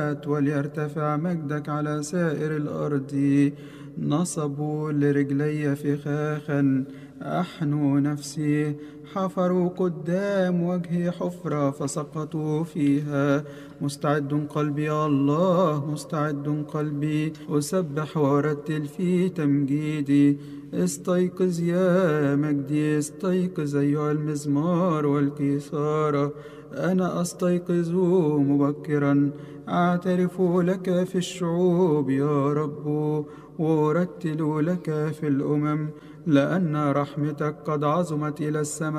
السماوات، وليرتفع مجدك على سائر الأرض. نصبوا لرجلي فخاخا أحنوا نفسي، حفروا قدام وجهي حفرة فسقطوا فيها. مستعد قلبي يا الله، مستعد قلبي، أسبح وأرتل في تمجيدي. استيقظ يا مجدي، استيقظ أيها المزمار والكيثارة. أنا أستيقظ مبكرا، أعترف لك في الشعوب يا رب، وأرتل لك في الأمم، لأن رحمتك قد عظمت إلى السماء.